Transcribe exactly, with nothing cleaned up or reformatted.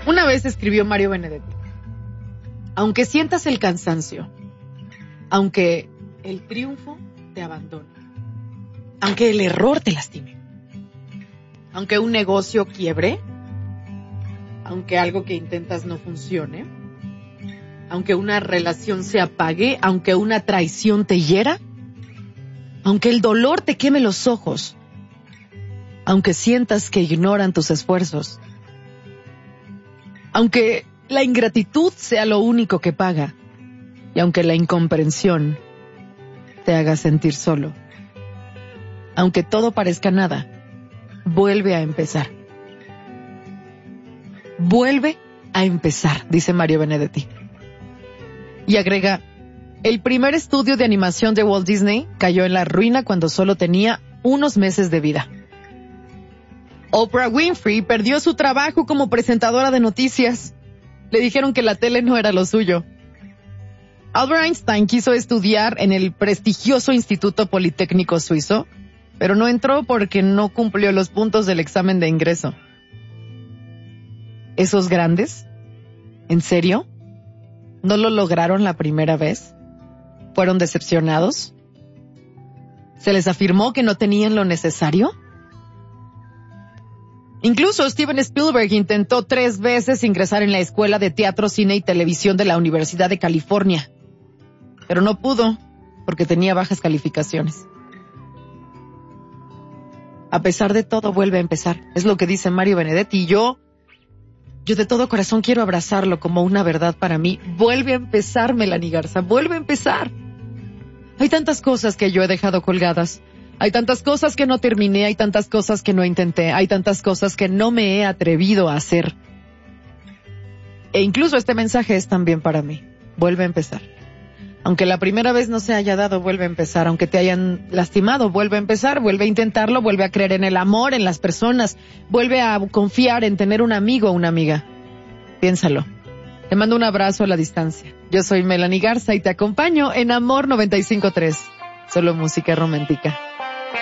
Una vez escribió Mario Benedetti: aunque sientas el cansancio, aunque el triunfo te abandone, aunque el error te lastime, aunque un negocio quiebre, aunque algo que intentas no funcione, aunque una relación se apague, aunque una traición te hiera, aunque el dolor te queme los ojos, aunque sientas que ignoran tus esfuerzos, aunque la ingratitud sea lo único que paga, y aunque la incomprensión te haga sentir solo, aunque todo parezca nada, vuelve a empezar. Vuelve a empezar, dice Mario Benedetti. Y agrega: el primer estudio de animación de Walt Disney cayó en la ruina cuando solo tenía unos meses de vida. Oprah Winfrey perdió su trabajo como presentadora de noticias. Le dijeron que la tele no era lo suyo. Albert Einstein quiso estudiar en el prestigioso Instituto Politécnico Suizo, pero no entró porque no cumplió los puntos del examen de ingreso. ¿Esos grandes? ¿En serio? ¿No lo lograron la primera vez? ¿Fueron decepcionados? ¿Se les afirmó que no tenían lo necesario? Incluso Steven Spielberg intentó tres veces ingresar en la Escuela de Teatro, Cine y Televisión de la Universidad de California, pero no pudo porque tenía bajas calificaciones. A pesar de todo, vuelve a empezar. Es lo que dice Mario Benedetti, y yo, yo de todo corazón quiero abrazarlo como una verdad para mí. Vuelve a empezar, Melanie Garza, vuelve a empezar. Hay tantas cosas que yo he dejado colgadas. Hay tantas cosas que no terminé, hay tantas cosas que no intenté, hay tantas cosas que no me he atrevido a hacer. E incluso este mensaje es también para mí. Vuelve a empezar. Aunque la primera vez no se haya dado, vuelve a empezar. Aunque te hayan lastimado, vuelve a empezar. Vuelve a intentarlo, vuelve a creer en el amor, en las personas. Vuelve a confiar en tener un amigo o una amiga. Piénsalo. Te mando un abrazo a la distancia. Yo soy Melanie Garza y te acompaño en Amor noventa y cinco punto tres. Solo música romántica.